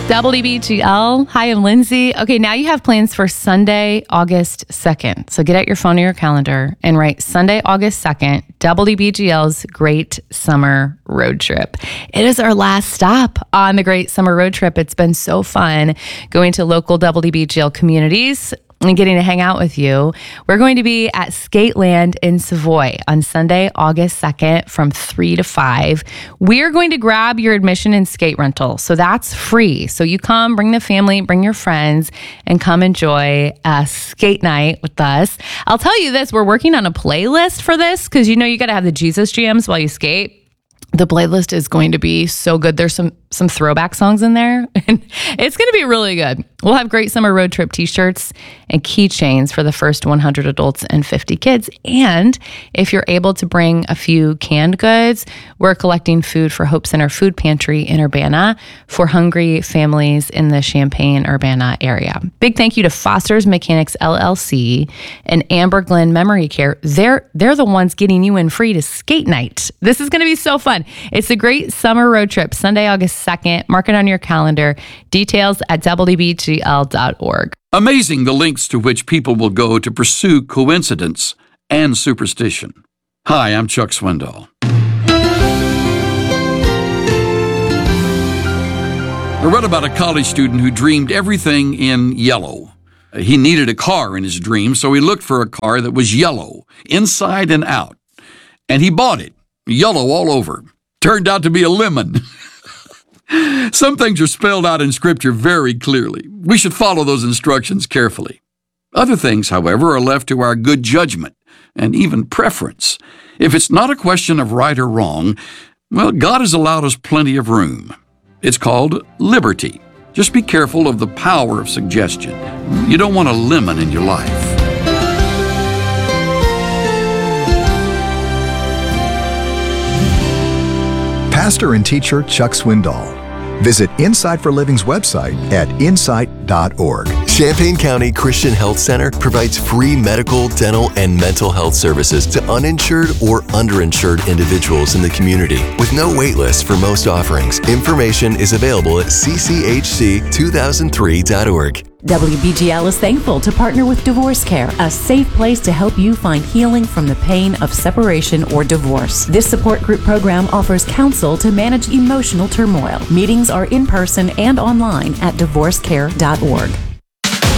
WBGL. Hi, I'm Lindsay. Okay, now you have plans for Sunday, August 2nd. So get out your phone or your calendar and write Sunday, August 2nd, WBGL's Great Summer Road Trip. It is our last stop on the Great Summer Road Trip. It's been so fun going to local WBGL communities and getting to hang out with you. We're going to be at Skateland in Savoy on Sunday, August 2nd from 3 to 5. We're going to grab your admission and skate rental. So that's free. So you come, bring the family, bring your friends, and come enjoy a skate night with us. I'll tell you this, we're working on a playlist for this because you got to have the Jesus jams while you skate. The playlist is going to be so good. There's some throwback songs in there, and it's going to be really good. We'll have Great Summer Road Trip t-shirts and keychains for the first 100 adults and 50 kids. And if you're able to bring a few canned goods, we're collecting food for Hope Center Food Pantry in Urbana for hungry families in the Champaign-Urbana area. Big thank you to Foster's Mechanics LLC and Amber Glen Memory Care. They're the ones getting you in free to skate night. This is going to be so fun. It's the Great Summer Road Trip, Sunday, August 2nd. Mark it on your calendar. Details at WBGL.org. Amazing the lengths to which people will go to pursue coincidence and superstition. Hi, I'm Chuck Swindoll. I read about a college student who dreamed everything in yellow. He needed a car in his dream, so he looked for a car that was yellow, inside and out. And he bought it, yellow all over. Turned out to be a lemon. Some things are spelled out in Scripture very clearly. We should follow those instructions carefully. Other things, however, are left to our good judgment and even preference. If it's not a question of right or wrong, well, God has allowed us plenty of room. It's called liberty. Just be careful of the power of suggestion. You don't want a lemon in your life. Pastor and teacher Chuck Swindoll. Visit Insight for Living's website at insight.org. Champaign County Christian Health Center provides free medical, dental, and mental health services to uninsured or underinsured individuals in the community with no wait list for most offerings. Information is available at cchc2003.org. WBGL is thankful to partner with Divorce Care, a safe place to help you find healing from the pain of separation or divorce. This support group program offers counsel to manage emotional turmoil. Meetings are in person and online at divorcecare.org.